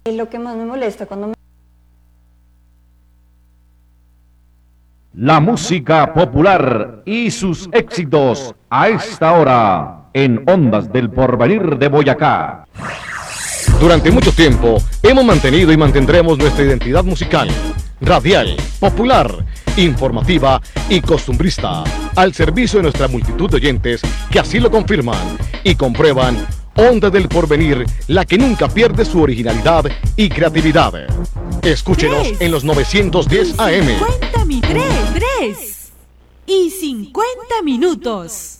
Lo que más me molesta cuando La música popular y sus éxitos a esta hora en Ondas del Porvenir de Boyacá. Durante mucho tiempo hemos mantenido y mantendremos nuestra identidad musical, radial, popular, informativa y costumbrista, al servicio de nuestra multitud de oyentes que así lo confirman y comprueban. Onda del Porvenir, la que nunca pierde su originalidad y creatividad. Escúchenos en los 910 AM. 3 y 50 minutos.